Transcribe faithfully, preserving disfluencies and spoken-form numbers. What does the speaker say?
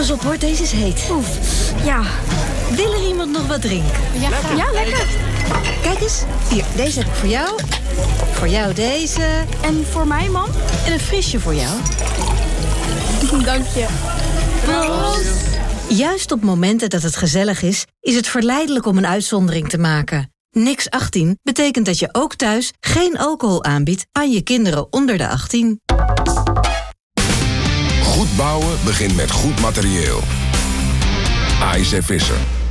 Pas op hoor, deze is heet. Oef, ja. Wil er iemand nog wat drinken? Ja, lekker. Ja, lekker. Kijk eens, hier, deze heb ik voor jou. Voor jou deze. En voor mij, mam? En een frisje voor jou. Dank je. Proost. Juist op momenten dat het gezellig is, is het verleidelijk om een uitzondering te maken. Niks achttien betekent dat je ook thuis geen alcohol aanbiedt aan je kinderen onder de achttien. Goed bouwen begint met goed materieel. A I C Visser.